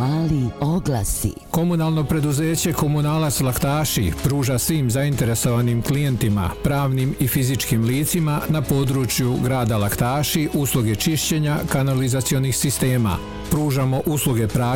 Mali oglasi. Komunalno preduzeće Komunalac Laktaši pruža svim zainteresovanim klijentima, pravnim i fizičkim licima na području grada Laktaši usluge čišćenja kanalizacionih sistema. Pružamo usluge praćenja